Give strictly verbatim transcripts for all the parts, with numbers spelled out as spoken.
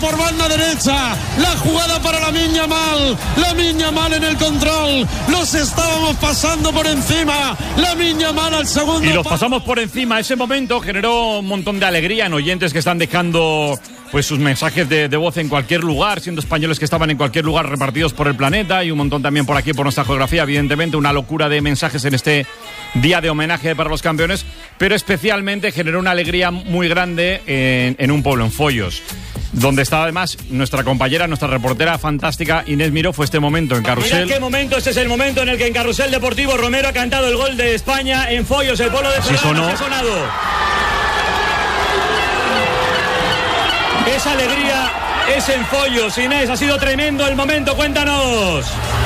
por banda derecha, la jugada para Lamine Yamal, Lamine Yamal en el control, los estábamos pasando por encima, Lamine Yamal al segundo. Y los pasamos por encima. Ese momento generó un montón de alegría en oyentes que están dejando pues sus mensajes de, de voz en cualquier lugar, siendo españoles que estaban en cualquier lugar repartidos por el planeta, y un montón también por aquí, por nuestra geografía, evidentemente, una locura de mensajes en este día de homenaje para los campeones, pero especialmente generó una alegría muy grande en, en un pueblo, en Foios, donde estaba además nuestra compañera, nuestra reportera fantástica Inés Miró. Fue este momento en Carrusel. Mirad qué momento, este es el momento en el que en Carrusel Deportivo Romero ha cantado el gol de España en Foios, el pueblo de Ferran. Sí sonó. Ha sonado. Esa alegría es en Foios. Inés, ha sido tremendo el momento, cuéntanos.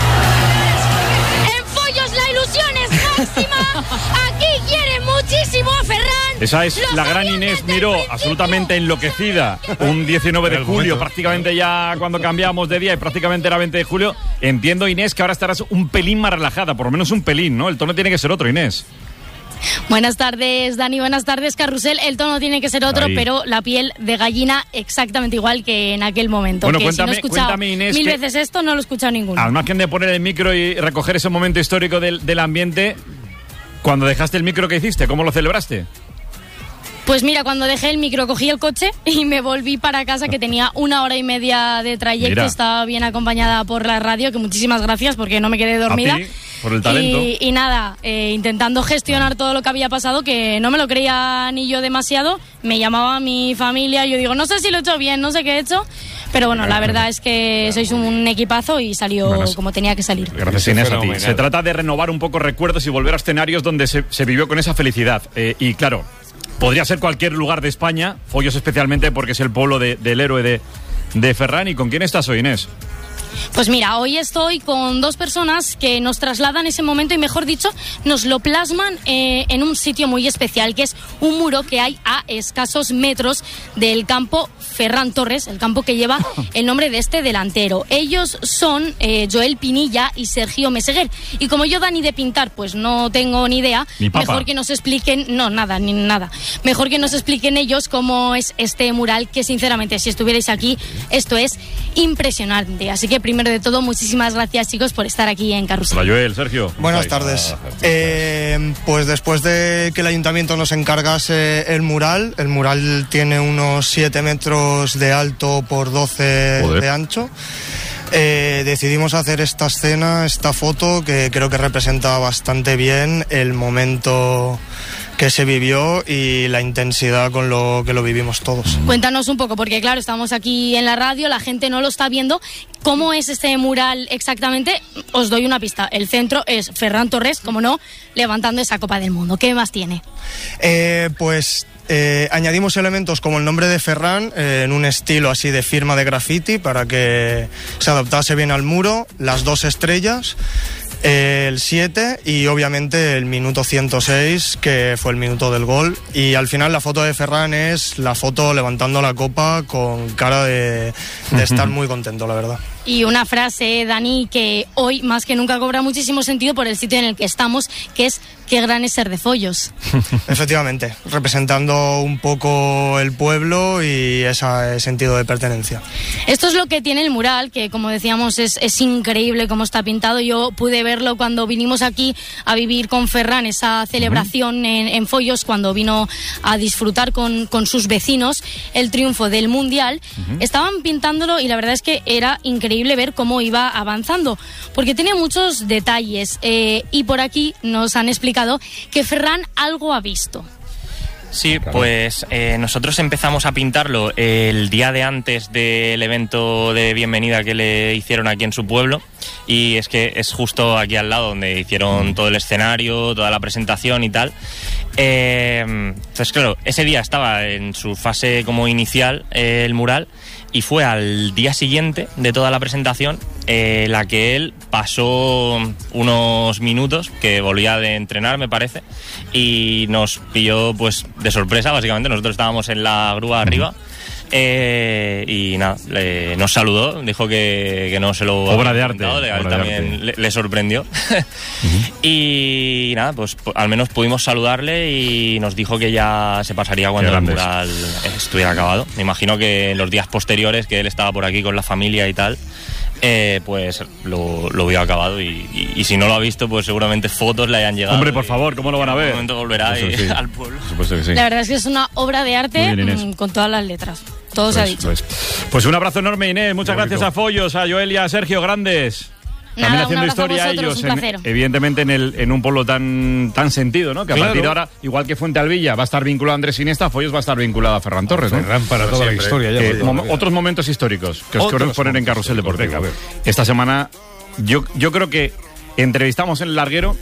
En Foios la ilusión es máxima. Aquí quieren muchísimo a Ferran. Esa es la gran Inés Miró, absolutamente enloquecida. Un diecinueve de julio, prácticamente ya cuando cambiamos de día, y prácticamente era veinte de julio. Entiendo, Inés, que ahora estarás un pelín más relajada, por lo menos un pelín, ¿no? El tono tiene que ser otro, Inés. Buenas tardes, Dani, buenas tardes, Carrusel. El tono tiene que ser otro, Ahí. pero la piel de gallina exactamente igual que en aquel momento. Bueno, que cuéntame, si no he escuchado cuéntame, Inés, mil que, veces esto, no lo he escuchado ninguno. Al margen de poner el micro y recoger ese momento histórico del, del ambiente, cuando dejaste el micro, ¿qué hiciste? ¿Cómo lo celebraste? Pues mira, cuando dejé el micro cogí el coche y me volví para casa, que tenía una hora y media de trayecto. Mira. Estaba bien acompañada por la radio, que muchísimas gracias porque no me quedé dormida. A ti, por el talento. Y, y nada, eh, intentando gestionar todo lo que había pasado, que no me lo creía ni yo demasiado. Me llamaba mi familia y yo digo, no sé si lo he hecho bien, no sé qué he hecho. Pero bueno, la verdad es que sois un equipazo y salió bueno, como tenía que salir. Gracias, Inés, a ti. Se trata de renovar un poco recuerdos y volver a escenarios donde se, se vivió con esa felicidad. Eh, y claro, podría ser cualquier lugar de España, Foios especialmente porque es el pueblo de, del héroe de, de Ferran. ¿Y con quién estás hoy, Inés? Pues mira, hoy estoy con dos personas que nos trasladan ese momento y, mejor dicho, nos lo plasman eh, en un sitio muy especial, que es un muro que hay a escasos metros del campo Ferran Torres, el campo que lleva el nombre de este delantero. Ellos son eh, Joel Pinilla y Sergio Meseguer. Y como yo, Dani, de pintar, pues no tengo ni idea, mejor que nos expliquen, no, nada, ni nada, mejor que nos expliquen ellos cómo es este mural, que sinceramente, si estuvierais aquí, esto es impresionante. Así que, primero de todo, muchísimas gracias, chicos, por estar aquí en Carrusel. Hola, Joel, Sergio. Buenas tardes. Eh, pues después de que el ayuntamiento nos encargase el mural, el mural tiene unos siete metros de alto por doce Joder. de ancho. Eh, decidimos hacer esta escena, esta foto, que creo que representa bastante bien el momento que se vivió y la intensidad con lo que lo vivimos todos. Cuéntanos un poco, porque claro, estamos aquí en la radio, la gente no lo está viendo. ¿Cómo es este mural exactamente? Os doy una pista. El centro es Ferran Torres, como no, levantando esa Copa del Mundo. ¿Qué más tiene? Eh, pues eh, añadimos elementos como el nombre de Ferran eh, en un estilo así de firma de graffiti para que se adaptase bien al muro, las dos estrellas, el siete y obviamente el minuto ciento seis, que fue el minuto del gol. Y al final la foto de Ferran es la foto levantando la copa con cara de, de estar muy contento, la verdad. Y una frase, Dani, que hoy más que nunca cobra muchísimo sentido por el sitio en el que estamos, que es qué gran es ser de Foios. Efectivamente, representando un poco el pueblo y ese sentido de pertenencia. Esto es lo que tiene el mural, que como decíamos es, es increíble cómo está pintado. Yo pude verlo cuando vinimos aquí a vivir con Ferran esa celebración uh-huh. en, en Foios, cuando vino a disfrutar con, con sus vecinos el triunfo del Mundial. Uh-huh. Estaban pintándolo y la verdad es que era increíble ver cómo iba avanzando, porque tenía muchos detalles eh, y por aquí nos han explicado que Ferran algo ha visto. Sí, pues eh, nosotros empezamos a pintarlo el día de antes del evento de bienvenida que le hicieron aquí en su pueblo, y es que es justo aquí al lado donde hicieron todo el escenario, toda la presentación y tal. Eh, entonces claro, ese día estaba en su fase como inicial eh, el mural, y fue al día siguiente de toda la presentación eh, la que él pasó unos minutos, que volvía de entrenar me parece, y nos pilló pues de sorpresa básicamente. Nosotros estábamos en la grúa arriba Eh, y nada, le, nos saludó, dijo que, que no se lo obra de arte, le, obra también de arte. Le, le sorprendió. Uh-huh. Y nada, pues al menos pudimos saludarle y nos dijo que ya se pasaría cuando el mural estuviera acabado. Me imagino que en los días posteriores, que él estaba por aquí con la familia y tal, Eh, pues lo, lo vio acabado y, y, y si no lo ha visto, pues seguramente fotos le hayan llegado. Hombre, por favor, ¿cómo lo van a ver? En un momento volverá y, sí. al pueblo. Que sí. La verdad es que es una obra de arte bien, con todas las letras. Todo pues, se ha dicho. Pues, pues un abrazo enorme, Inés. Muchas Muy gracias rico. a Follos, a Joel y a Sergio, grandes. También Nada, haciendo historia vosotros, ellos, en, evidentemente en, el, en un pueblo tan tan sentido, ¿no? Que a claro. partir de ahora, igual que Fuente Alvilla va a estar vinculado a Andrés Iniesta, Follos va a estar vinculado a Ferran Torres, ¿no? Ferran para toda siempre. la historia. Ya eh, mom- otros momentos históricos que os queremos poner en Carrusel Deportivo. Venga, esta semana, yo, yo creo que entrevistamos en el larguero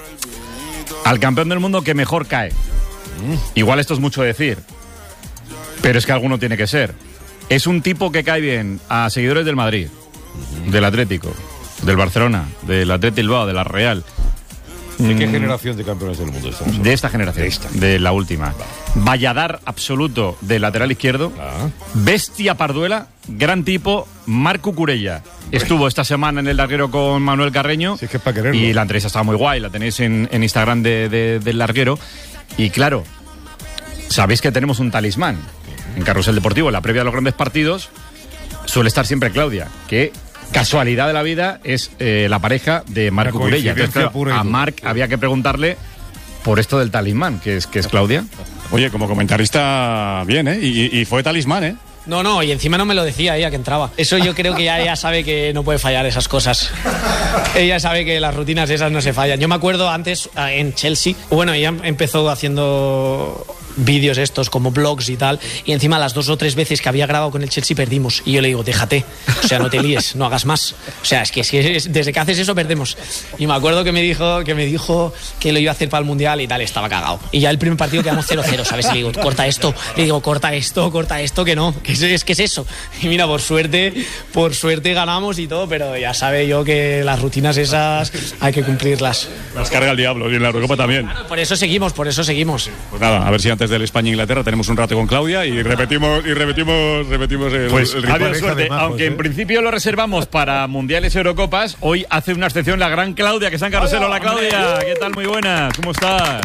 al campeón del mundo que mejor cae. Mm. Igual esto es mucho decir, pero es que alguno tiene que ser. Es un tipo que cae bien a seguidores del Madrid, mm. del Atlético, del Barcelona, del Athletic Bilbao, de la Real. ¿De qué generación de campeones del mundo estamos hablando? De esta generación, de, esta. de la última. Valladar absoluto del lateral izquierdo. Ah. Bestia Parduela, gran tipo, Marc Cucurella. Estuvo esta semana en el larguero con Manuel Carreño. Sí, es que es para quererlo. Y la entrevista estaba muy guay, la tenéis en, en Instagram de, de, del larguero. Y claro, sabéis que tenemos un talismán en Carrusel Deportivo. En la previa de los grandes partidos suele estar siempre Claudia, que... casualidad de la vida es eh, la pareja de Marc Cucurella. Entonces, claro, a Marc había que preguntarle por esto del talismán, que es, que es Claudia. Oye, como comentarista, bien, ¿eh? Y, y fue talismán, ¿eh? No, no, y encima no me lo decía ella que entraba. Eso yo creo que ya ella sabe que no puede fallar esas cosas. Ella sabe que las rutinas esas no se fallan. Yo me acuerdo antes en Chelsea, bueno, ella empezó haciendo vídeos estos como blogs y tal, y encima las dos o tres veces que había grabado con el Chelsea perdimos, y yo le digo, déjate, o sea, no te líes, no hagas más, o sea, es que, es que es, desde que haces eso perdemos. Y me acuerdo que me dijo que me dijo que lo iba a hacer para el Mundial y tal, estaba cagado, y ya el primer partido quedamos cero cero, ¿sabes? Y le digo, corta esto, le digo, corta esto, corta esto, que no, que es, es que es eso. Y mira, por suerte por suerte ganamos y todo, pero ya sabe yo que las rutinas esas hay que cumplirlas. Las carga el diablo, y en la Eurocopa también. Claro, por eso seguimos, por eso seguimos. Pues nada, a ver si antes del España-Inglaterra tenemos un rato con Claudia y repetimos y repetimos repetimos el, pues, el adiós, suerte. Majos, Aunque ¿eh? en principio lo reservamos para mundiales y Eurocopas, hoy hace una excepción la gran Claudia, que está en Carrusel. Hola, Claudia, ¿qué tal? Muy buenas, ¿cómo estás?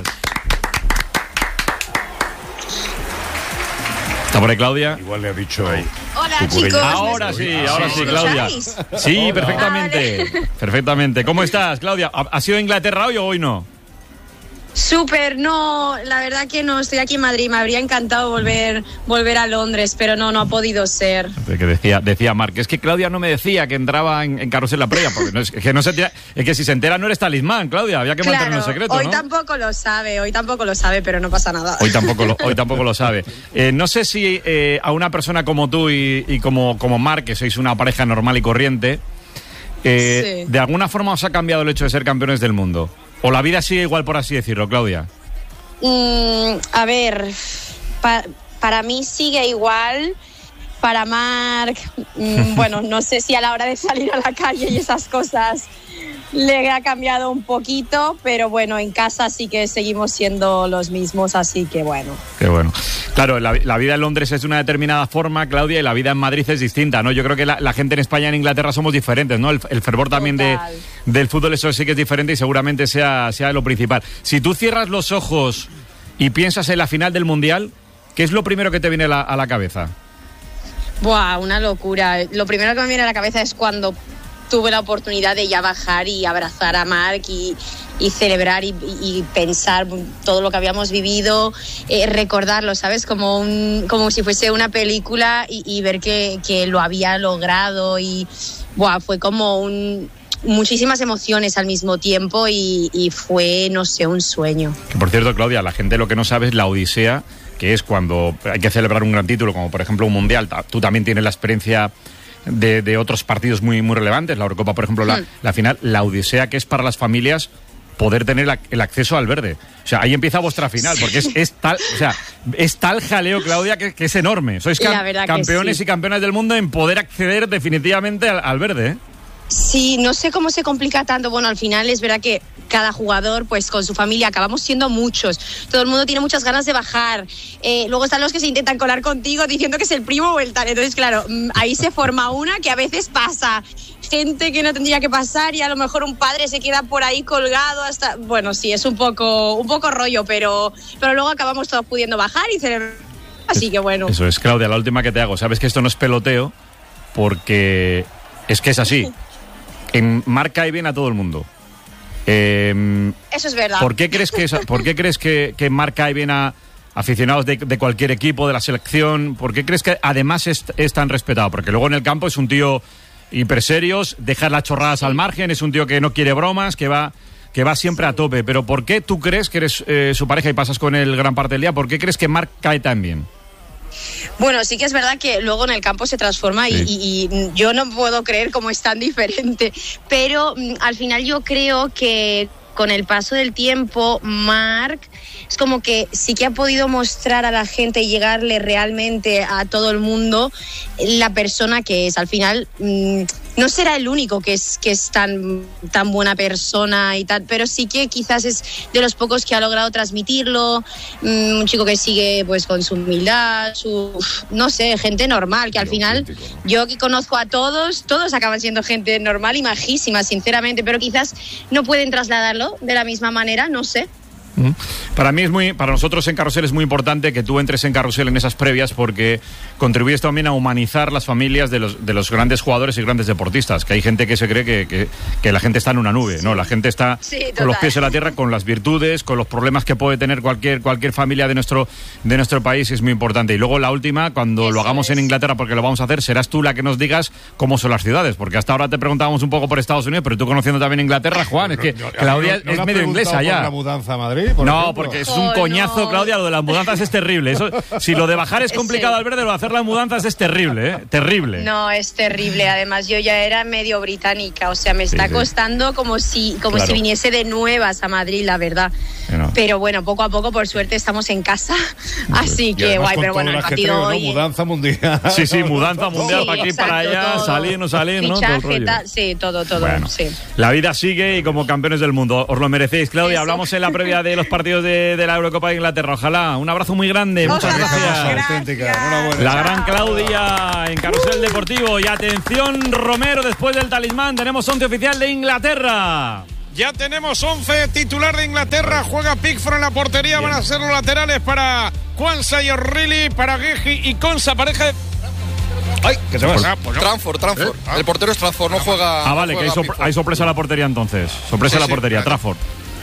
¿Está por ahí Claudia? Igual le ha dicho ahí. Hola, chicos. Ahora sí, ahora sí, Claudia. Sí, perfectamente. Perfectamente. ¿Cómo estás, Claudia? ¿Ha sido Inglaterra hoy o hoy no? Súper, no, la verdad que no, estoy aquí en Madrid, me habría encantado volver volver a Londres, pero no, no ha podido ser. Que decía, decía Marc, es que Claudia no me decía que entraba en, en Carrusel la previa, porque no es, que no se tira, es que si se entera no eres talismán, Claudia, había que claro, mantenerlo en secreto, hoy ¿no? tampoco lo sabe, hoy tampoco lo sabe, pero no pasa nada. Hoy tampoco lo, hoy tampoco lo sabe. Eh, no sé si eh, a una persona como tú y, y como, como Marc, que sois una pareja normal y corriente, eh, sí. de alguna forma os ha cambiado el hecho de ser campeones del mundo. ¿O la vida sigue igual, por así decirlo, Claudia? Mm, a ver, pa, para mí sigue igual. Para Marc, mmm, bueno, no sé si a la hora de salir a la calle y esas cosas le ha cambiado un poquito, pero bueno, en casa sí que seguimos siendo los mismos, así que bueno. Qué bueno. Claro, la, la vida en Londres es de una determinada forma, Claudia, y la vida en Madrid es distinta, ¿no? Yo creo que la, la gente en España y en Inglaterra somos diferentes, ¿no? El, el fervor también de, del fútbol, eso sí que es diferente y seguramente sea, sea lo principal. Si tú cierras los ojos y piensas en la final del Mundial, ¿qué es lo primero que te viene a la, a la cabeza? Buah, una locura. Lo primero que me viene a la cabeza es cuando tuve la oportunidad de ya bajar y abrazar a Marc y, y celebrar y, y pensar todo lo que habíamos vivido, eh, recordarlo, ¿sabes? Como un, como si fuese una película y, y ver que, que lo había logrado y buah, fue como un, muchísimas emociones al mismo tiempo y, y fue, no sé, un sueño. Que por cierto, Claudia, la gente lo que no sabe es la odisea que es cuando hay que celebrar un gran título, como por ejemplo un mundial. Tú también tienes la experiencia de, de otros partidos muy, muy relevantes, la Eurocopa, por ejemplo, la, mm. la final, la odisea que es para las familias poder tener la, el acceso al verde. O sea, ahí empieza vuestra final, porque es, es tal, o sea, es tal jaleo, Claudia, que, que es enorme. Sois cam- campeones sí. y campeonas del mundo en poder acceder definitivamente al, al verde, ¿eh? Sí, no sé cómo se complica tanto. Bueno, al final es verdad que cada jugador, pues con su familia, acabamos siendo muchos. Todo el mundo tiene muchas ganas de bajar. Eh, luego están los que se intentan colar contigo diciendo que es el primo o el tal. Entonces, claro, ahí se forma una que a veces pasa. Gente que no tendría que pasar y a lo mejor un padre se queda por ahí colgado hasta... Bueno, sí, es un poco, un poco rollo, pero, pero luego acabamos todos pudiendo bajar y celebrar. Así que bueno. Eso es, Claudia, la última que te hago. Sabes que esto no es peloteo porque es que es así. En marca y bien a todo el mundo. Eh, Eso es verdad. ¿Por qué crees que, esa, ¿por qué crees que, que marca y bien a aficionados de, de cualquier equipo, de la selección? ¿Por qué crees que además es, es tan respetado? Porque luego en el campo es un tío hiperserios, deja las chorradas al margen, es un tío que no quiere bromas, que va, que va siempre a tope. Pero ¿por qué tú crees que eres eh, su pareja y pasas con él gran parte del día? ¿Por qué crees que Marc cae tan bien? Bueno, sí que es verdad que luego en el campo se transforma y, sí. y, y yo no puedo creer cómo es tan diferente, pero mm, al final yo creo que con el paso del tiempo, Marc es como que sí que ha podido mostrar a la gente y llegarle realmente a todo el mundo la persona que es. Al final, mmm, no será el único que es, que es tan, tan buena persona y tal, pero sí que quizás es de los pocos que ha logrado transmitirlo. Mmm, un chico que sigue pues con su humildad, su, no sé, gente normal, que al final yo que conozco a todos, todos acaban siendo gente normal y majísima, sinceramente, pero quizás no pueden trasladarlo de la misma manera, no sé. Para mí es muy, para nosotros en Carrusel es muy importante que tú entres en Carrusel en esas previas porque contribuyes también a humanizar las familias de los, de los grandes jugadores y grandes deportistas, que hay gente que se cree que, que, que la gente está en una nube, sí. ¿no? La gente está sí, con los pies en la tierra, con las virtudes, con los problemas que puede tener cualquier, cualquier familia de nuestro, de nuestro país, es muy importante. Y luego la última, cuando Eso lo hagamos es. en Inglaterra, porque lo vamos a hacer, serás tú la que nos digas cómo son las ciudades, porque hasta ahora te preguntábamos un poco por Estados Unidos, pero tú conociendo también Inglaterra, Juan, es que no, no, Claudia no, no es medio inglesa ya. ¿La mudanza a Madrid? Por no, ejemplo. porque es un coñazo, oh, no. Claudia, lo de las mudanzas es terrible. Eso, si lo de bajar es complicado sí. al verde, lo de hacer las mudanzas es terrible, ¿eh? Terrible. No, es terrible. Además, yo ya era medio británica, o sea, me está sí, sí. costando como si como claro. si viniese de nuevas a Madrid, la verdad. Bueno. Pero bueno, poco a poco, por suerte, estamos en casa, así que guay, pero bueno, el partido ¿no? hoy... Mudanza mundial. Sí, sí, mudanza mundial sí, para aquí, exacto, para allá, todo. salir, no salir, ¿no? Fichaje, todo el rollo. Sí, todo, todo, bueno, sí. La vida sigue y como campeones del mundo, os lo merecéis. Claudia, sí, hablamos sí. en la previa de los partidos de, de la Eurocopa de Inglaterra. Ojalá. Un abrazo muy grande. Muchas Ojalá. gracias. gracias. La gran Claudia en Carrusel Deportivo. Y atención, Romero, después del talismán, tenemos once oficial de Inglaterra. Ya tenemos once titular de Inglaterra. Juega Pickford en la portería. Bien. Van a ser los laterales para Quansah y O'Reilly, para Guehi y Konsa, pareja de... Ay, que se va. Ah, pues no. Trafford, Trafford. ¿Eh? Ah. El portero es Trafford, no juega. Ah, vale, no que juega hay, sor- hay sorpresa a la portería entonces. Sorpresa a sí, la portería, sí, claro. Trafford.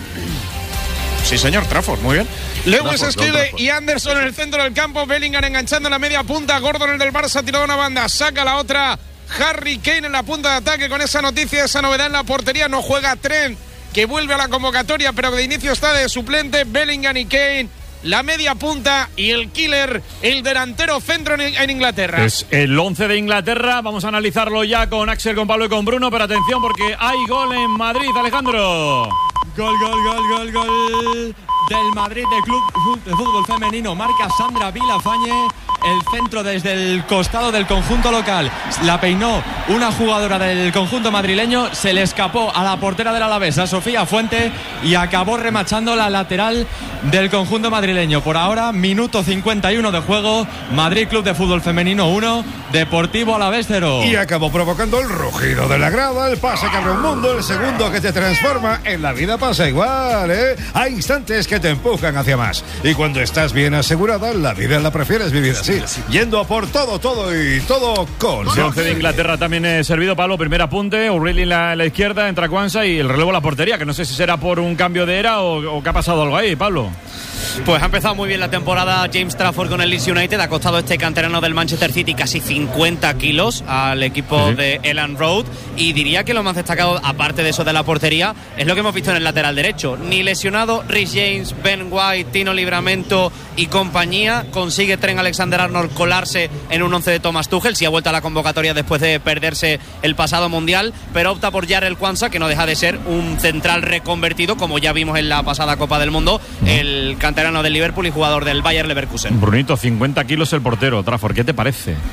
Sí, señor, Trafford, muy bien. Lewis Skelly y Anderson en el centro del campo. Bellingham enganchando en la media punta. Gordon, el del Barça, tirado una banda, saca la otra. Harry Kane en la punta de ataque con esa noticia, esa novedad en la portería. No juega Trent, que vuelve a la convocatoria, pero de inicio está de suplente. Bellingham y Kane, la media punta, y el killer, el delantero centro en Inglaterra. Es el once de Inglaterra. Vamos a analizarlo ya con Axel, con Pablo y con Bruno, pero atención porque hay gol en Madrid, Alejandro. Gol, gol, gol, gol, gol del Madrid, del Club de Fútbol Femenino. Marca Sandra Vilafañe. El centro desde el costado del conjunto local. La peinó una jugadora del conjunto madrileño. Se le escapó a la portera del Alavés, a Sofía Fuente, y acabó remachando la lateral del conjunto madrileño. Por ahora, minuto cincuenta y uno de juego. Madrid Club de Fútbol Femenino uno, Deportivo Alavés cero. Y acabó provocando el rugido de la grada. El pase que abre un mundo. El segundo que te transforma. En la vida pasa igual, ¿eh? Hay instantes que te empujan hacia más. Y cuando estás bien asegurada, la vida la prefieres vivir así. Yendo a por todo, todo y todo con... El once de Inglaterra también he servido, Pablo. Primer apunte, O'Reilly en la, en la izquierda, entra Quansah y el relevo a la portería, que no sé si será por un cambio de era o, o que ha pasado algo ahí, Pablo. Pues ha empezado muy bien la temporada James Trafford con el Leeds United. Ha costado este canterano del Manchester City casi cincuenta kilos al equipo sí. de Elland Road. Y diría que lo más destacado, aparte de eso de la portería, es lo que hemos visto en el lateral derecho. Ni lesionado Rhys James, Ben White, Tino Livramento y compañía. Consigue Trent Alexander-Arnold colarse en un once de Thomas Tuchel. Sí ha vuelto a la convocatoria después de perderse el pasado Mundial, pero opta por Jarell Quansah, que no deja de ser un central reconvertido, como ya vimos en la pasada Copa del Mundo, uh-huh. el canterano del Liverpool y jugador del Bayer Leverkusen. Brunito, cincuenta kilos el portero, Trafford, ¿qué te parece?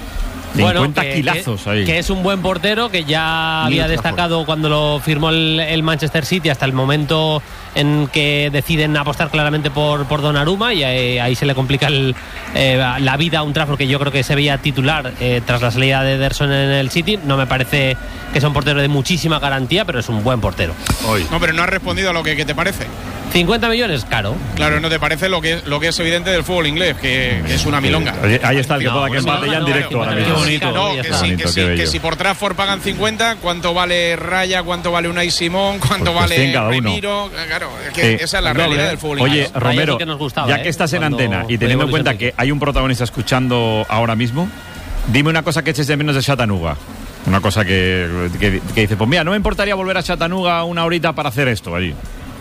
cincuenta que, kilazos que, ahí. que es un buen portero, que ya había Neil destacado cuando lo firmó el, el Manchester City hasta el momento en que deciden apostar claramente por, por Donnarumma, y ahí, ahí se le complica el, eh, la vida a un Trafford que yo creo que se veía titular eh, tras la salida de Ederson en el City. No me parece que sea un portero de muchísima garantía, pero es un buen portero. Hoy. No, pero no has respondido a lo que, que te parece. cincuenta millones, caro. Claro, no te parece lo que, lo que es evidente del fútbol inglés, que, que es una milonga. Oye, ahí está el que No, pueda que pues empate no, ya en no, directo no, ahora qué mismo. bonito. No, que, Qué sí, bonito, que, sí, qué bello. que si por Trafford pagan cincuenta, ¿cuánto vale Raya? ¿Cuánto vale Unai Simón? ¿Cuánto Pues- pues cien vale cada uno. Remiro? Claro, es que Eh, esa es la doble. realidad del fútbol Oye, inglés. Romero, ya ¿eh? que estás en Cuando antena y teniendo en podemos cuenta decir que hay un protagonista escuchando ahora mismo, dime una cosa que eches de menos de Chattanooga. Una cosa que, que, que dice, pues mira, no me importaría volver a Chattanooga una horita para hacer esto allí.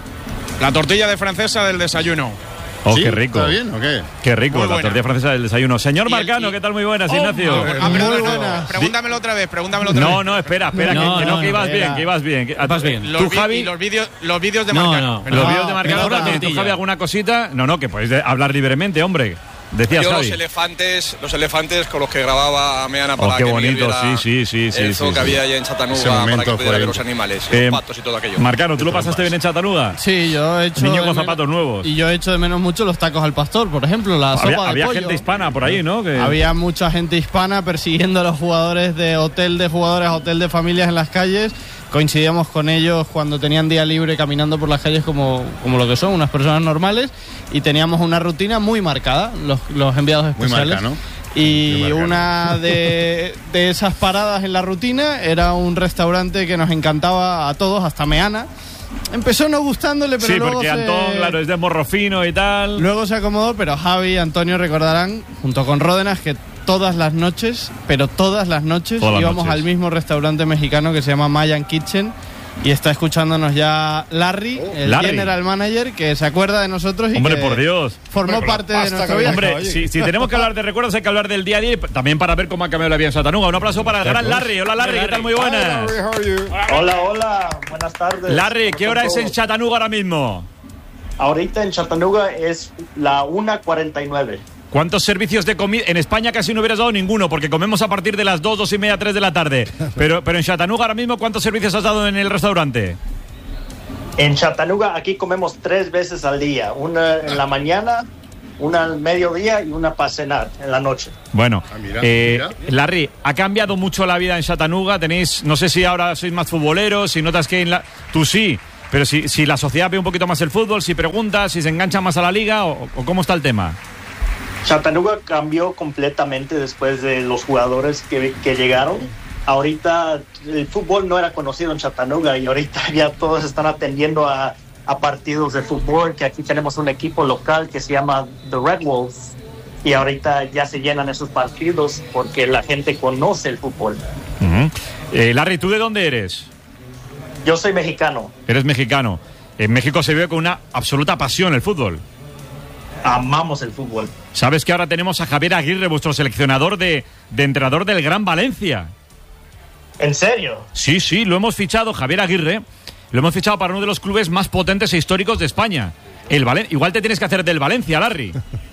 La tortilla de francesa del desayuno. Oh, ¿Sí? qué rico. ¿Está bien o qué? Qué rico, Muy la buena. tortilla francesa del desayuno. Señor Marcano, ¿qué tal? Muy buenas, Oh, Ignacio. ah, ah, perdona, no, pregúntamelo otra vez, pregúntamelo otra No, vez. no, espera, espera, No, que, que no, no, que ibas no, bien, era- que ibas bien. Que- Vas bien. ¿Tú, Los vi- Javi? y los vídeos los vídeos de No, Marcano. no. Los vídeos de Marcano Mejor la también. ¿Tú, tortilla. Javi, alguna cosita? No, no, que podéis de- hablar libremente, hombre. Decías, Yo Javi. los elefantes, los elefantes con los que grababa Meana Oh, para qué que Miguel bonito, viera sí, sí, sí, sí, el zoo sí, que sí. había allá en Ese Chattanooga para momento que pudiera fue- ver los animales, y Eh, los patos y todo aquello. Marcano, ¿tú lo pasaste bien en Chattanooga? Sí, yo he hecho. Niño de con menos- zapatos nuevos. Y yo he hecho de menos mucho los tacos al pastor, por ejemplo, la Había, sopa de había pollo. gente hispana por ahí, ¿no? Que- Había mucha gente hispana persiguiendo a los jugadores de hotel de jugadores a hotel de familias en las calles. Coincidíamos con ellos cuando tenían día libre caminando por las calles como, como lo que son, unas personas normales, y teníamos una rutina muy marcada, los, los enviados Muy especiales. marca, ¿no? Y Muy marcada. una de, de esas paradas en la rutina era un restaurante que nos encantaba a todos, hasta Meana. Empezó no gustándole, pero Sí, luego porque se... Antón, claro, es de morro fino y tal. Luego se acomodó, pero Javi y Antonio recordarán, junto con Ródenas, que todas las noches, pero todas las noches, Todas las íbamos noches. al mismo restaurante mexicano que se llama Mayan Kitchen. Y está escuchándonos ya Larry, el Larry. general manager, que se acuerda de nosotros y Hombre, que por Dios. formó Hombre, parte de nuestro viaje. Hombre, si, si tenemos que hablar de recuerdos, hay que hablar del día a día y también para ver cómo ha cambiado la vida en Chattanooga. Un aplauso para el gran Larry. Hola, Larry, ¿qué tal? Muy buenas. Hola, hola, buenas tardes. Larry, ¿qué ¿Cómo hora es están en todos? Chattanooga ahora mismo? Ahorita en Chattanooga es la una cuarenta y nueve. ¿Cuántos servicios de comida? En España casi no hubieras dado ninguno, porque comemos a partir de las dos, dos y media, tres de la tarde. Pero, pero en Chattanooga ahora mismo, ¿cuántos servicios has dado en el restaurante? En Chattanooga aquí comemos tres veces al día, una en la mañana, una al mediodía y una para cenar en la noche. Bueno, mira, eh, Larry, ¿ha cambiado mucho la vida en Chattanooga? Tenéis, no sé si ahora sois más futboleros, si notas que en la... Tú sí, pero si, si la sociedad ve un poquito más el fútbol, si preguntas, si se engancha más a la liga, o, o cómo está el tema. Chattanooga cambió completamente después de los jugadores que, que llegaron. Ahorita el fútbol no era conocido en Chattanooga y ahorita ya todos están atendiendo a, a partidos de fútbol, que aquí tenemos un equipo local que se llama The Red Wolves y ahorita ya se llenan esos partidos porque la gente conoce el fútbol. Uh-huh. eh, Larry, ¿tú de dónde eres? Yo soy mexicano, Eres mexicano. En México se vive con una absoluta pasión el fútbol. amamos el fútbol. Sabes que ahora tenemos a Javier Aguirre, vuestro seleccionador de, de entrenador del Gran Valencia. ¿En serio? Sí, sí, lo hemos fichado, Javier Aguirre. Lo hemos fichado para uno de los clubes más potentes e históricos de España. El Valen- Igual te tienes que hacer del Valencia, Larry.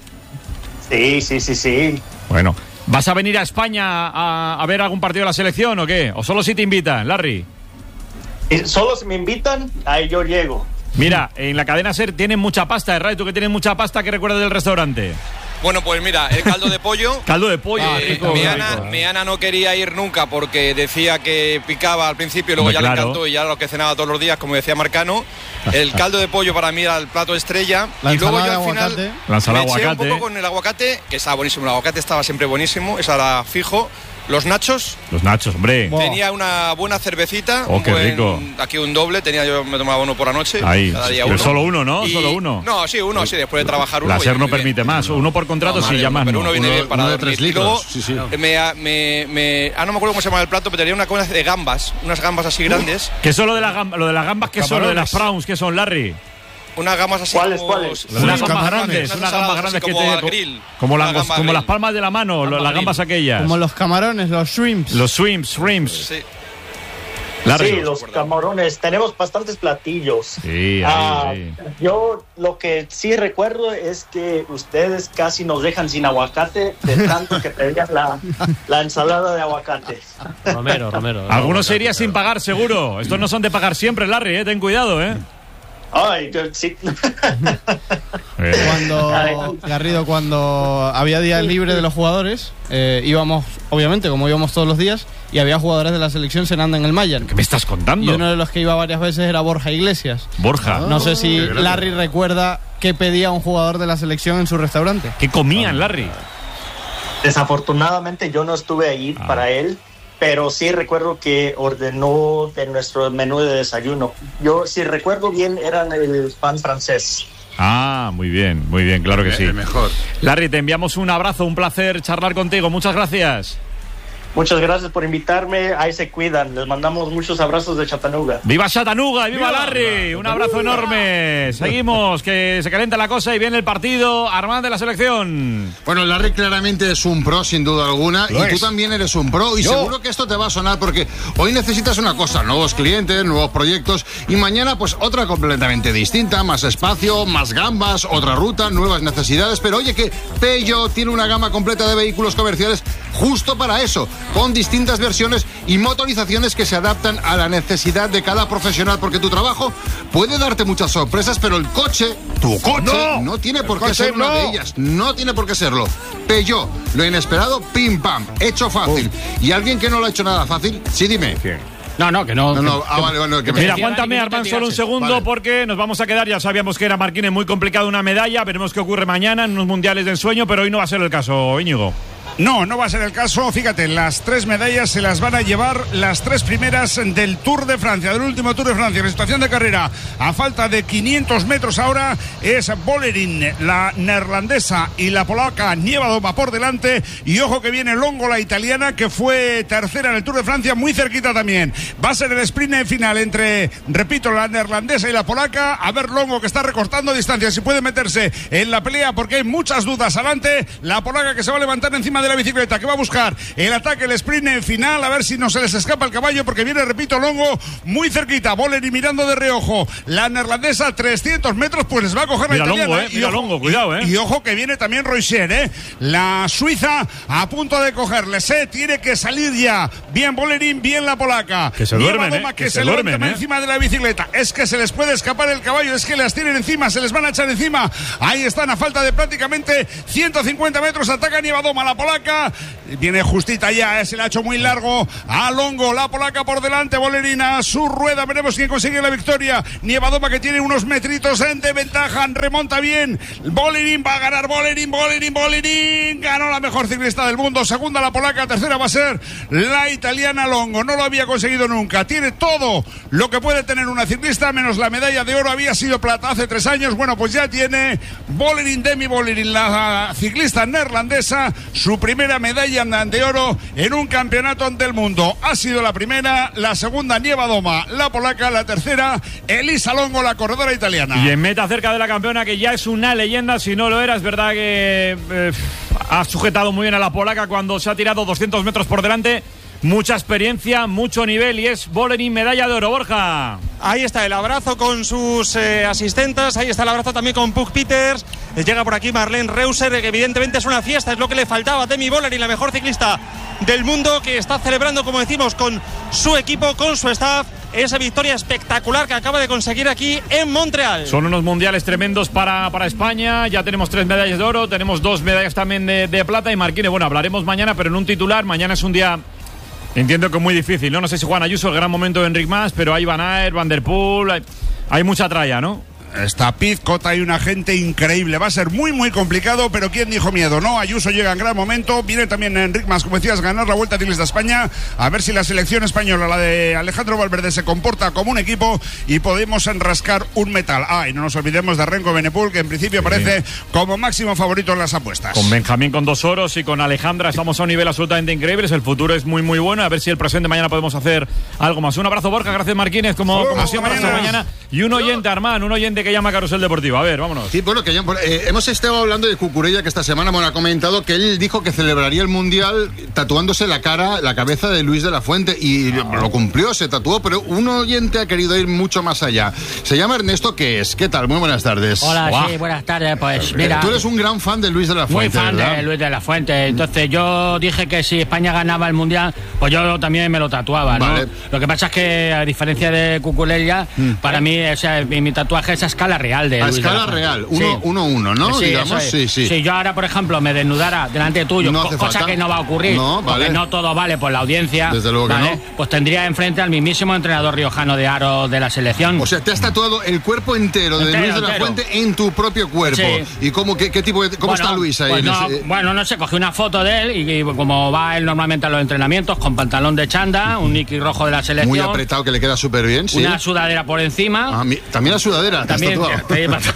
Sí, sí, sí, sí. Bueno, ¿vas a venir a España a, a ver algún partido de la selección o qué? ¿O solo si te invitan, Larry? Y solo si me invitan, ahí yo llego. Mira, en la cadena SER tienen mucha pasta, ¿eh, Ray? Tú que tienes mucha pasta, ¿qué recuerdas del restaurante? Bueno, pues mira, el caldo de pollo. Caldo de pollo, Eh, rico, Meana, rico. Meana no quería ir nunca porque decía que picaba al principio y luego Hombre, ya claro. le encantó y ya era lo que cenaba todos los días, como decía Marcano. El caldo de pollo para mí era el plato estrella. La y luego yo ensalada al de final aguacate. La ensalada me eché aguacate. un poco con el aguacate, que estaba buenísimo. El aguacate estaba siempre buenísimo, esa era fijo. Los nachos. Los nachos, hombre. Tenía una buena cervecita. Oh, un qué buen- rico. Aquí un doble, tenía yo me tomaba uno por la noche. Ahí. Cada día Pero uno. solo uno, ¿no? Y- Solo uno. No, sí, uno, sí, después de trabajar uno. La oye, SER no muy bien. permite más. Uno por contrato, No, sí, madre ya mía, más pero no. uno viene bien para uno de dormir. tres Y luego, litros. Sí, sí. Me, me, me- ah, no me acuerdo cómo se llama el plato, pero tenía una cosa de gambas, unas gambas así grandes. ¿Qué son lo de, la gamba- lo de las gambas? ¿Qué son lo de las Camarones. prawns? ¿Qué son, Larry? Unas gambas así ¿Cuáles, como... cuáles? Unas gambas Unas grandes, unas gambas grandes que como te... al grill. Como, Una las, gamba como grill. las palmas de la mano, lo- las gambas aquellas. Como los camarones, los shrimps. Los shrimps, shrimps. Sí. Larry. Sí, los camarones, tenemos bastantes platillos. Sí, ahí, Ah, ahí. Yo lo que sí recuerdo es que ustedes casi nos dejan sin aguacate de tanto que pedían la, la ensalada de aguacate. Romero, Romero. Algunos se iría sin pagar, seguro. Estos no son de pagar siempre, Larry, ¿eh? Ten cuidado, ¿eh? Ay, yo- sí. Cuando, Garrido, cuando había días libres de los jugadores, eh, íbamos, obviamente, como íbamos todos los días, y había jugadores de la selección cenando en el Mayan. ¿Qué me estás contando? Y uno de los que iba varias veces era Borja Iglesias. Borja. No sé si Qué grande. Larry recuerda qué pedía un jugador de la selección en su restaurante. ¿Qué comían, Larry? Desafortunadamente yo no estuve ahí Ah. para él, pero sí recuerdo que ordenó de nuestro menú de desayuno. Yo, si recuerdo bien, eran el pan francés. Ah, muy bien, muy bien, claro que sí. mejor. Larry, te enviamos un abrazo, un placer charlar contigo. Muchas gracias. Muchas gracias por invitarme. Ahí se cuidan. Les mandamos muchos abrazos de Chattanooga. ¡Viva Chattanooga! ¡Viva, ¡Viva! Larry! Un abrazo enorme. Seguimos, que se calienta la cosa y viene el partido. Armand de la selección. Bueno, Larry claramente es un pro, sin duda alguna, Lo y tú es. también eres un pro, y Yo. seguro que esto te va a sonar porque hoy necesitas una cosa, nuevos clientes, nuevos proyectos, y mañana pues otra completamente distinta, más espacio, más gambas, otra ruta, nuevas necesidades, pero oye que Peugeot tiene una gama completa de vehículos comerciales justo para eso, con distintas versiones y motorizaciones que se adaptan a la necesidad de cada profesional, porque tu trabajo puede darte muchas sorpresas, pero el coche, tu coche, No. no, tiene por El qué coche ser una no. de ellas. No tiene por qué serlo. Peugeot, lo inesperado, pim pam, hecho fácil. ¿Y alguien que no lo ha hecho nada fácil? Sí, dime. No, no, que no. No, no, que- ah, vale, vale, que me- Mira, aguántame, Armand, solo un segundo, Vale. porque nos vamos a quedar. Ya sabíamos que era Marquínez muy complicado una medalla. Veremos qué ocurre mañana en unos mundiales de ensueño, pero hoy no va a ser el caso, Íñigo. No, no va a ser el caso. Fíjate, las tres medallas se las van a llevar las tres primeras del Tour de Francia, del último Tour de Francia. En situación de carrera, a falta de quinientos metros ahora, es Bolerín, la neerlandesa, y la polaca Nievadoma por delante. Y ojo que viene Longo, la italiana, que fue tercera en el Tour de Francia, muy cerquita también. Va a ser el sprint final entre, repito, la neerlandesa y la polaca. A ver Longo, que está recortando distancias, si puede meterse en la pelea, porque hay muchas dudas adelante. La polaca que se va a levantar encima de la bicicleta, que va a buscar el ataque, el sprint en final, a ver si no se les escapa el caballo, porque viene, repito, Longo muy cerquita. Bolerín mirando de reojo. La neerlandesa, trescientos metros, pues les va a coger Mira la italiana. Longo, eh, Y mira ojo- Longo, cuidado, eh. Y, y ojo que viene también Roiser, eh. La suiza a punto de cogerle. Se tiene que salir ya. Bien Bolerín, bien la polaca. Que se Nieva duermen, Doma, eh, que, que se, se levanta duermen, más eh. encima de la bicicleta. Es que se les puede escapar el caballo, es que las tienen encima, se les van a echar encima. Ahí están a falta de prácticamente ciento cincuenta metros. Ataca Nievadoma, la polaca. Viene justita ya, eh, se le ha hecho muy largo a Longo, la polaca por delante. Bolerín a su rueda, veremos quién consigue la victoria. Nievadoma, que tiene unos metritos en de ventaja, remonta bien. Bolerín va a ganar, Bolerín, Bolerín, Bolerín. Ganó la mejor ciclista del mundo. Segunda la polaca, tercera va a ser la italiana Longo. No lo había conseguido nunca. Tiene todo lo que puede tener una ciclista, menos la medalla de oro. Había sido plata hace tres años. Bueno, pues ya tiene Bolerín, Demi Bolerín, la ciclista neerlandesa, su primera medalla de oro en un campeonato del mundo. Ha sido la primera, la segunda Nievadoma, la polaca, la tercera Elisa Longo, la corredora italiana. Y en meta cerca de la campeona, que ya es una leyenda, si no lo era, es verdad que eh, ha sujetado muy bien a la polaca cuando se ha tirado doscientos metros por delante. Mucha experiencia, mucho nivel, y es Bolerín, medalla de oro, Borja. Ahí está el abrazo con sus eh, asistentes, ahí está el abrazo también con Puk Peters. Eh, Llega por aquí Marlene Reuser, que evidentemente es una fiesta, es lo que le faltaba a Demi Bolerín, la mejor ciclista del mundo, que está celebrando, como decimos, con su equipo, con su staff, esa victoria espectacular que acaba de conseguir aquí en Montreal. Son unos mundiales tremendos para, para España. Ya tenemos tres medallas de oro, tenemos dos medallas también de, de plata. Y Marquínez, bueno, hablaremos mañana, pero en un titular. Mañana es un día, entiendo que muy difícil, ¿no? No sé si Juan Ayuso, el gran momento de Enric Mas, pero hay Van Aert, Van der Poel, hay, hay mucha tralla, ¿no? Está Pizcot, hay una gente increíble. Va a ser muy, muy complicado, pero ¿quién dijo miedo? No, Ayuso llega en gran momento. Viene también Enric Mas, como decías, ganar la Vuelta Ciclista a España. A ver si la selección española, la de Alejandro Valverde, se comporta como un equipo y podemos enrascar un metal. Ah, y no nos olvidemos de Renko Benepul, que en principio Sí. aparece como máximo favorito en las apuestas. Con Benjamín con dos oros y con Alejandra estamos a un nivel absolutamente increíble. El futuro es muy, muy bueno. A ver si el presente mañana podemos hacer algo más. Un abrazo, Borja. Gracias, Marquínez. Como, Hasta como luego, siempre, hasta hasta mañana. mañana. Y un oyente, Armán, un oyente que llama a Carrusel Deportivo. A ver, vámonos. Sí, bueno, que ya, eh, hemos estado hablando de Cucurella, que esta semana bueno, ha comentado que él dijo que celebraría el Mundial tatuándose la cara, la cabeza de Luis de la Fuente, y oh. lo cumplió, se tatuó, pero un oyente ha querido ir mucho más allá. Se llama Ernesto, ¿qué es? ¿Qué tal? Muy buenas tardes. Hola, wow. sí, buenas tardes. Pues mira, tú eres un gran fan de Luis de la Fuente, muy fan ¿verdad? de Luis de la Fuente. Entonces yo dije que si España ganaba el Mundial, pues yo también me lo tatuaba, ¿no? Vale. Lo que pasa es que, a diferencia de Cucurella, mm. para mí, o sea, mi, mi tatuaje es a escala real de a Luis escala de la real, uno, sí. uno, uno, ¿no? Sí, digamos, es. sí, sí. Si yo ahora, por ejemplo, me desnudara delante tuyo, no co cosa falta. que no va a ocurrir, no, vale. porque no todo vale por la audiencia, desde luego ¿vale? que no. Pues tendría enfrente al mismísimo entrenador riojano de aro de la selección. O sea, te has tatuado el cuerpo entero, entero de Luis de la entero. Fuente en tu propio cuerpo. Sí. ¿Y cómo, qué, qué tipo de, cómo bueno, está Luis ahí? Pues no, ese... Bueno, no sé, cogí una foto de él y, y como va él normalmente a los entrenamientos, con pantalón de chanda, un Nike rojo de la selección. Muy apretado, que le queda súper bien, sí. Una sudadera por encima. Ah, mi, también la sudadera, también, te has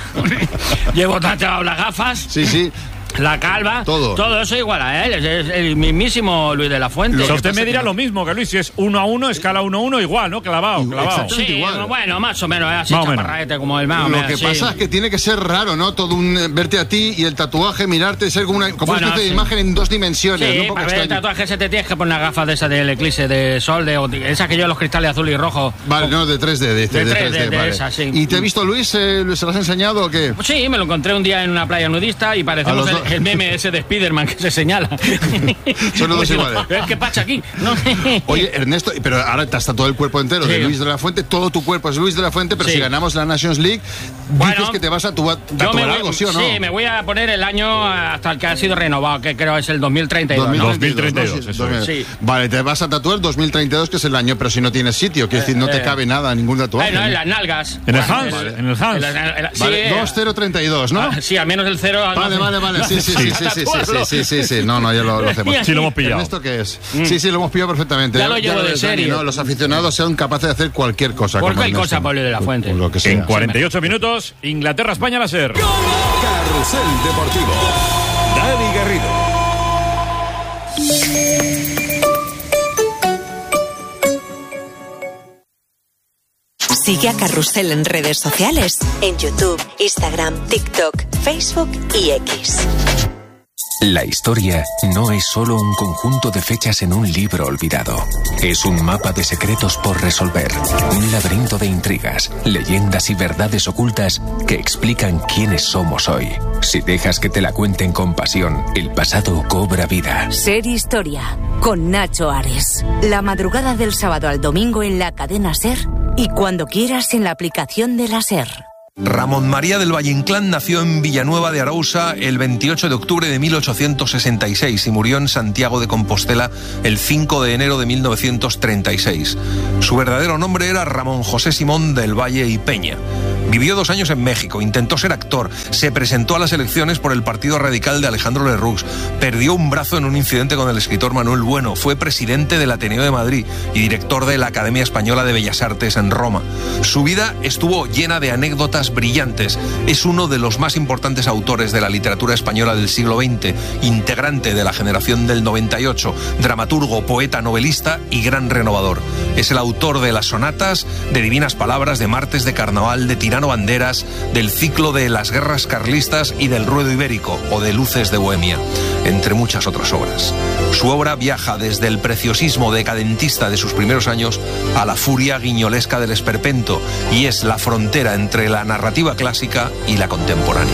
llevo tachado las gafas. Sí, sí. La calva, todo. todo eso igual a él, es, es el mismísimo Luis de la Fuente. O sea, usted me dirá que... lo mismo que Luis, si es uno a uno, escala uno a uno, igual, ¿no? Clavado, clavado. Sí, igual. Bueno, más o menos, así chaparraete como el más. Lo que sí. pasa es que tiene que ser raro, ¿no? Todo un verte a ti y el tatuaje, mirarte, ser como una, como bueno, una especie sí. de imagen en dos dimensiones. Sí, ¿no? Un poco para ver el tatuaje se te tienes que poner una gafa de esa del eclipse de sol, de, de esa que lleva los cristales azul y rojo. Vale, no, de tres D, de, de, de tres D, de, vale. de esa, sí. ¿Y te ha visto Luis? Eh, ¿Se lo has enseñado o qué? Sí, me lo encontré un día en una playa nudista y parecemos el, el meme ese de Spiderman que se señala. Son los dos iguales. ¿Qué pasa aquí? No. Oye, Ernesto, pero ahora te has tatuado el cuerpo entero sí. de Luis de la Fuente, todo tu cuerpo es Luis de la Fuente, pero sí. si ganamos la Nations League, bueno, dices que te vas a tatuar algo, ¿sí o no? Sí, me voy a poner el año hasta el que ha sido renovado, que creo es el dos mil treinta y dos. dos mil treinta y dos, ¿no? Eso es. Sí. Vale, te vas a tatuar dos mil treinta y dos, que es el año, pero si no tienes sitio, que es decir, no te eh, cabe nada, ningún tatuaje. Bueno, en las nalgas. En el Hans, vale. en el Hans. Vale, dos cero treinta y dos, ¿no? Sí, al menos el cero. Vale, vale, vale, sí, sí, sí, sí, sí, sí, sí, sí, sí, no, no, ya lo, lo hacemos. Sí, lo hemos pillado. ¿Esto qué es? Mm. Sí, sí, lo hemos pillado perfectamente. Ya lo llevo ya de serio. ¿no? Los aficionados sean capaces de hacer cualquier cosa. Cualquier cosa, Pablo de la Fuente. Lo que sea. En cuarenta y ocho minutos, Inglaterra-España, la SER. Carrusel Deportivo. Dani Garrido. Sigue a Carrusel en redes sociales, en YouTube, Instagram, TikTok, Facebook y X. La historia no es solo un conjunto de fechas en un libro olvidado. Es un mapa de secretos por resolver, un laberinto de intrigas, leyendas y verdades ocultas que explican quiénes somos hoy. Si dejas que te la cuenten con pasión, el pasado cobra vida. Ser Historia, con Nacho Ares. La madrugada del sábado al domingo en la cadena SER y cuando quieras en la aplicación de la SER. Ramón María del Valle Inclán nació en Villanueva de Arousa el veintiocho de octubre de mil ochocientos sesenta y seis y murió en Santiago de Compostela el cinco de enero de mil novecientos treinta y seis. Su verdadero nombre era Ramón José Simón del Valle y Peña. Vivió dos años en México, intentó ser actor, se presentó a las elecciones por el Partido Radical de Alejandro Lerroux, perdió un brazo en un incidente con el escritor Manuel Bueno, fue presidente del Ateneo de Madrid y director de la Academia Española de Bellas Artes en Roma. Su vida estuvo llena de anécdotas brillantes. Es uno de los más importantes autores de la literatura española del siglo veinte, integrante de la generación del noventa y ocho, dramaturgo, poeta, novelista y gran renovador. Es el autor de las sonatas, de Divinas Palabras, de Martes de Carnaval, de Tirano Banderas, del ciclo de Las Guerras Carlistas y del Ruedo Ibérico o de Luces de Bohemia, entre muchas otras obras. Su obra viaja desde el preciosismo decadentista de sus primeros años a la furia guiñolesca del esperpento y es la frontera entre la narrativa clásica y la contemporánea.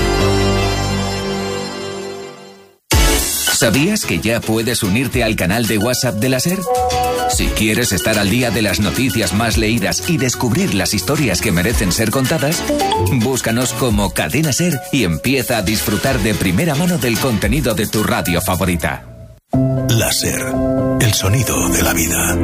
¿Sabías que ya puedes unirte al canal de WhatsApp de la SER? Si quieres estar al día de las noticias más leídas y descubrir las historias que merecen ser contadas, búscanos como Cadena SER y empieza a disfrutar de primera mano del contenido de tu radio favorita. La SER, el sonido de la vida.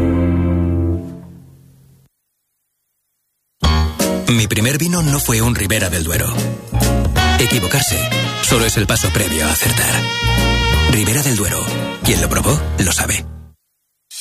Mi primer vino no fue un Ribera del Duero. Equivocarse solo es el paso previo a acertar. Ribera del Duero. Quien lo probó, lo sabe.